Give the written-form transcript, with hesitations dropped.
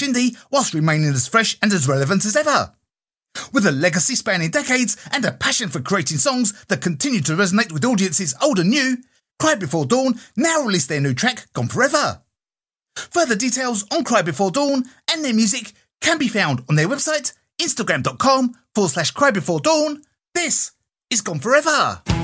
Irish indie whilst remaining as fresh and as relevant as ever. With a legacy spanning decades and a passion for creating songs that continue to resonate with audiences old and new, Cry Before Dawn now release their new track, Gone Forever. Further details on Cry Before Dawn and their music can be found on their website, instagram.com/crybefore dawn. This is Gone Forever.